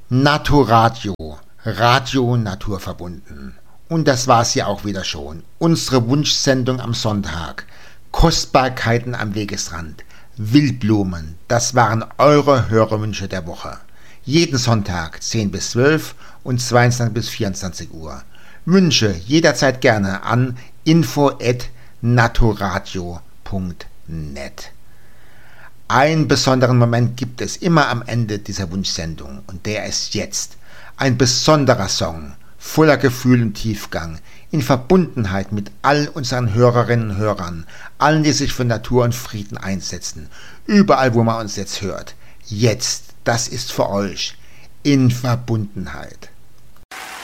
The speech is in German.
Naturadio, Radio naturverbunden. Und das war's ja auch wieder schon. Unsere Wunschsendung am Sonntag. Kostbarkeiten am Wegesrand. Wildblumen, das waren eure Hörerwünsche der Woche. Jeden Sonntag 10 bis 12 und 22 bis 24 Uhr. Wünsche jederzeit gerne an info@naturadio.net. Einen besonderen Moment gibt es immer am Ende dieser Wunschsendung und der ist jetzt. Ein besonderer Song, voller Gefühl und Tiefgang, in Verbundenheit mit all unseren Hörerinnen und Hörern, allen, die sich für Natur und Frieden einsetzen, überall, wo man uns jetzt hört. Jetzt, das ist für euch, in Verbundenheit.